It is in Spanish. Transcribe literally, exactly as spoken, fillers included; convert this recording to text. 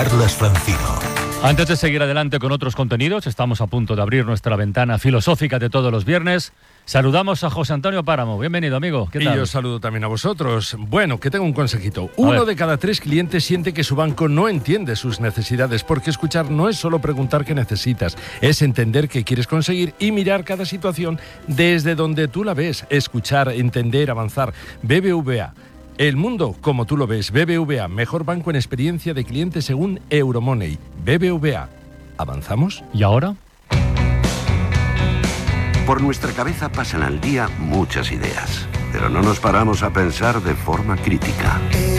Carlas Francino. Antes de seguir adelante con otros contenidos, estamos a punto de abrir nuestra ventana filosófica de todos los viernes. Saludamos a José Antonio Páramo. Bienvenido, amigo. ¿Qué tal? Y yo saludo también a vosotros. Bueno, que tengo un consejito. Uno de cada tres clientes siente que su banco no entiende sus necesidades, porque escuchar no es solo preguntar qué necesitas, es entender qué quieres conseguir y mirar cada situación desde donde tú la ves. Escuchar, entender, avanzar. B B V A. El mundo como tú lo ves. B B V A, mejor banco en experiencia de cliente según Euromoney. B B V A. ¿Avanzamos? ¿Y ahora? Por nuestra cabeza pasan al día muchas ideas, pero no nos paramos a pensar de forma crítica.